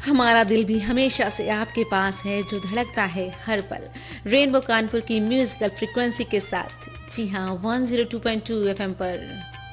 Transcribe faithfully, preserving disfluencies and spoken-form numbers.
हमारा दिल भी हमेशा से आपके पास है, जो धड़कता है हर पल। रेनबो कानपुर की म्यूजिकल फ्रिक्वेंसी के साथ। जी हाँ, one zero two point two FM पर।